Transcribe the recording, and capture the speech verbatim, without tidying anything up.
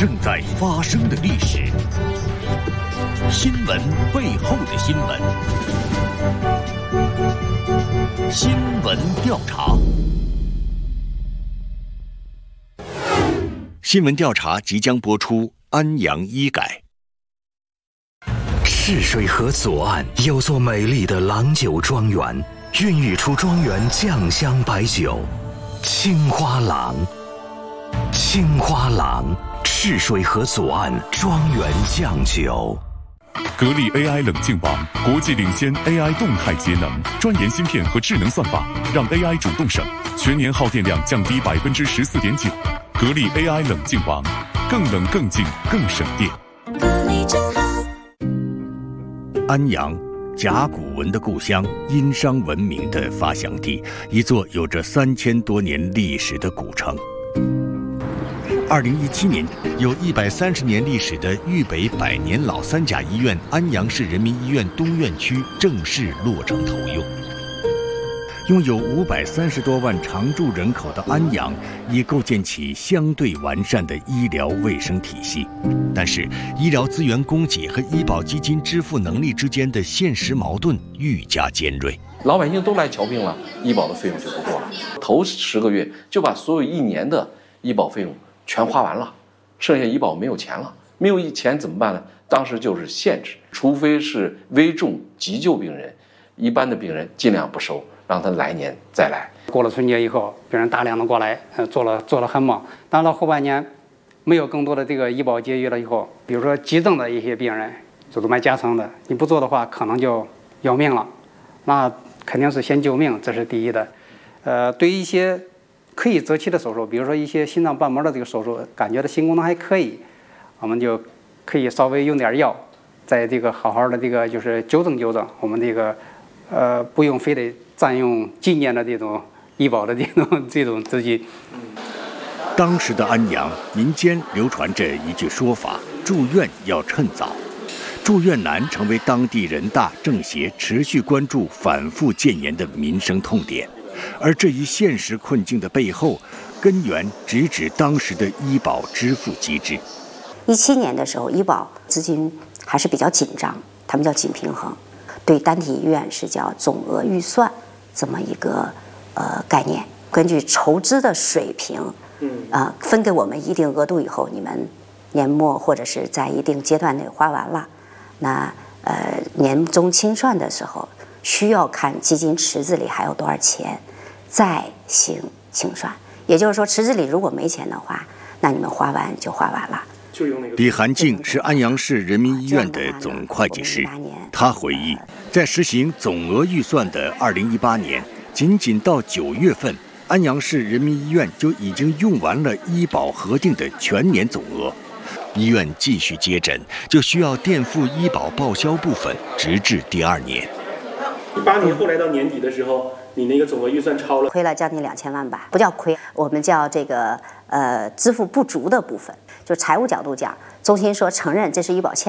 正在发生的历史，新闻背后的新闻，新闻调查。新闻调查即将播出。安阳医改。 赤水河左岸有座美丽的郎酒庄园，孕育出庄园酱香白酒青花郎。青花郎，赤水河左岸庄园酱酒。 格力 A I 冷静王，国际领先 A I 动态节能，专研芯片和智能算法，让 A I 主动省，全年耗电量降低百分之十四点九。格力 A I 冷静王，更冷更静更省电。 格力真好。 安阳，甲骨文的故乡，殷商文明的发祥地，一座有着三千多年历史的古城。二零一七年，有一百三十年历史的豫北百年老三甲医院安阳市人民医院东院区正式落成投用。拥有五百三十多万常住人口的安阳，已构建起相对完善的医疗卫生体系。但是，医疗资源供给和医保基金支付能力之间的现实矛盾愈加尖锐。 老百姓都来瞧病了，医保的费用就不够了。头十个月就把所有一年的医保费用全花完了，剩下医保没有钱了，没有钱怎么办呢？当时就是限制，除非是危重急救病人，一般的病人尽量不收，让他来年再来。 过了春节以后，病人大量的过来，呃，做了做了很忙。当到后半年，没有更多的这个医保结余了以后，比如说急症的一些病人，就是买夹层的，你不做的话，可能就要命了。那肯定是先救命，这是第一的。呃，对于一些可以择期的手术，比如说一些心脏瓣膜的这个手术，感觉到心功能还可以，我们就可以稍微用点药，在这个好好的这个就是纠正纠正我们这个，呃，不用非得占用今年的这种医保的这种这种资金。 当时的安阳民间流传着一句说法：住院要趁早。住院难成为当地人大政协持续关注、反复建言的民生痛点。而这一现实困境的背后，根源直指当时的医保支付机制。 一七年的时候，医保资金还是比较紧张，他们叫紧平衡，对单体医院是叫总额预算这么一个呃概念，根据筹资的水平，嗯啊、呃、分给我们一定额度以后，你们年末或者是在一定阶段内花完了，那呃年终清算的时候，需要看基金池子里还有多少钱，再行清算。也就是说，池子里如果没钱的话，那你们花完就花完了。 李寒静是安阳市人民医院的总会计师，他回忆，在实行总额预算的二零一八年，仅仅到九月份，安阳市人民医院就已经用完了医保核定的全年总额。医院继续接诊，就需要垫付医保报销部分，直至第二年。 一八年后来到年底的时候，你那个总额预算超了， 亏了将近两千万吧，不叫亏，我们叫这个呃支付不足的部分。就财务角度讲，中心说承认这是医保欠。